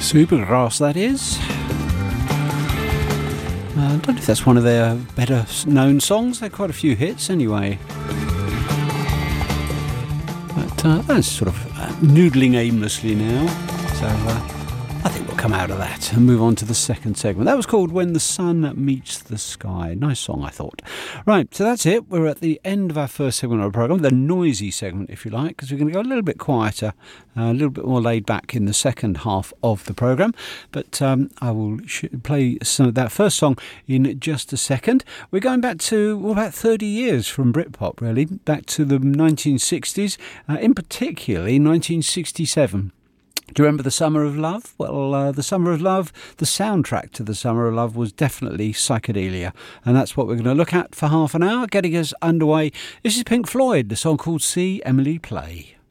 Supergrass, that is. I don't know if that's one of their better known songs. They're quite a few hits anyway. But that's sort of noodling aimlessly now. So I think we'll come out of that and move on to the second segment. That was called When the Sun Meets the Sky. Nice song, I thought. Right, so that's it. We're at the end of our first segment of the programme, the noisy segment, if you like, because we're going to go a little bit quieter, a little bit more laid back in the second half of the programme. But I will play some of that first song in just a second. We're going back to about 30 years from Britpop, really, back to the 1960s, in particularly 1967. Do you remember The Summer of Love? Well, The Summer of Love, the soundtrack to The Summer of Love was definitely psychedelia. And that's what we're going to look at for half an hour, getting us underway. This is Pink Floyd, the song called See Emily Play.